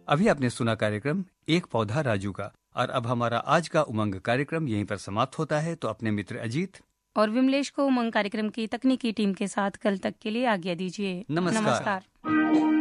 अभी आपने सुना कार्यक्रम एक पौधा राजू का। और अब हमारा आज का उमंग कार्यक्रम यहीं पर समाप्त होता है। तो अपने मित्र अजीत और विमलेश को उमंग कार्यक्रम की तकनीकी टीम के साथ कल तक के लिए आज्ञा दीजिए। नमस्कार। नमस्कार।